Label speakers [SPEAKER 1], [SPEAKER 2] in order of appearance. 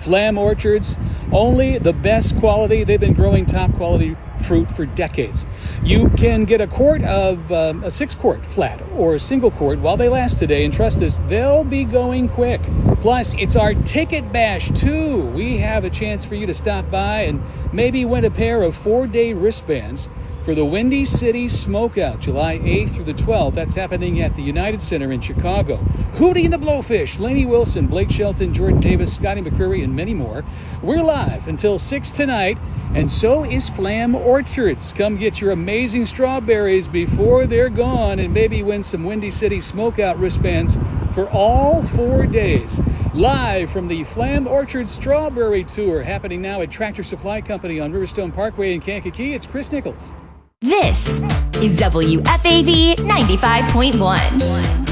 [SPEAKER 1] Flam Orchards, only the best quality. They've been growing top quality fruit for decades. You can get a quart of a 6-quart flat or a single quart while they last today, and trust us, they'll be going quick. Plus, it's our Ticket Bash too. We have a chance for you to stop by and maybe win a pair of 4-day wristbands for the Windy City Smokeout, July 8th through the 12th. That's happening at the United Center in Chicago. Hootie and the Blowfish, Lainey Wilson, Blake Shelton, Jordan Davis, Scotty McCreary, and many more. We're live until 6 tonight, and so is Flam Orchards. Come get your amazing strawberries before they're gone and maybe win some Windy City Smokeout wristbands for all 4 days. Live from the Flam Orchard Strawberry Tour, happening now at Tractor Supply Company on Riverstone Parkway in Kankakee. It's Chris Nichols.
[SPEAKER 2] This is WFAV 95.1.